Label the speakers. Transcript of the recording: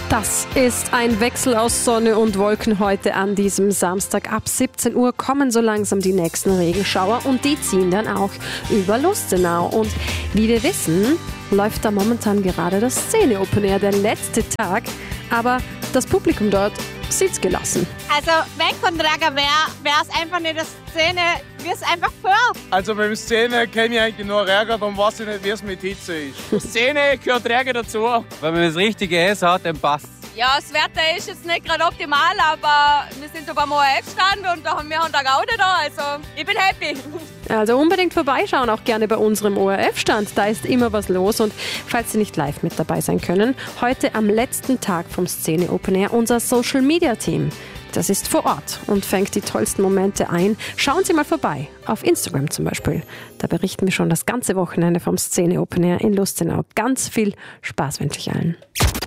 Speaker 1: Das ist ein Wechsel aus Sonne und Wolken heute an diesem Samstag. Ab 17 Uhr kommen so langsam die nächsten Regenschauer und die ziehen dann auch über Lustenau. Und wie wir wissen, läuft da momentan gerade das Szene Open Air, der letzte Tag. Aber das Publikum dort sitzt gelassen.
Speaker 2: Also wenn kein Regen wäre es einfach nicht das Szene, wie es einfach vor.
Speaker 3: Also beim Szene kenne ich eigentlich nur Regen, darum weiß ich nicht, wie es mit Hitze ist.
Speaker 4: Szene gehört Regen dazu. Wenn man das richtige Essen hat, dann passt.
Speaker 2: Ja, das Wetter ist jetzt nicht gerade optimal, aber wir sind so beim ORF-Stand und wir haben da Gaude da, also ich bin happy.
Speaker 1: Also unbedingt vorbeischauen, auch gerne bei unserem ORF-Stand. Da ist immer was los. Und falls Sie nicht live mit dabei sein können, heute am letzten Tag vom Szene Open Air unser Social-Media-Team. Das ist vor Ort und fängt die tollsten Momente ein. Schauen Sie mal vorbei, auf Instagram zum Beispiel. Da berichten wir schon das ganze Wochenende vom Szene Open Air in Lustenau. Ganz viel Spaß wünsche ich allen.